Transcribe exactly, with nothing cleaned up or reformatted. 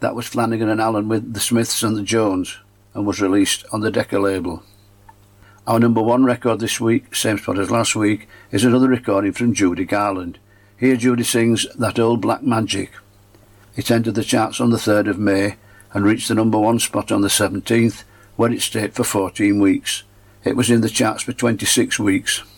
That was Flanagan and Allen with the Smiths and the Jones, and was released on the Decca label. Our number one record this week, same spot as last week, is another recording from Judy Garland. Here Judy sings That Old Black Magic. It entered the charts on the third of May and reached the number one spot on the seventeenth, where it stayed for fourteen weeks. It was in the charts for twenty-six weeks.